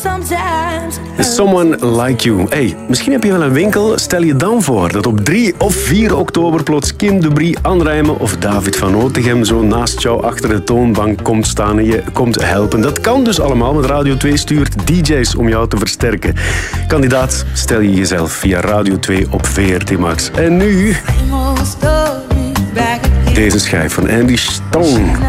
Someone Like You. Hey, misschien heb je wel een winkel. Stel je dan voor dat op 3 of 4 oktober plots Kim de Brie, Anne Rijmen of David van Otegem zo naast jou achter de toonbank komt staan en je komt helpen. Dat kan dus allemaal, want Radio 2 stuurt DJ's om jou te versterken. Kandidaat, stel je jezelf via Radio 2 op VRT Max. En nu deze schijf van Andy Stone.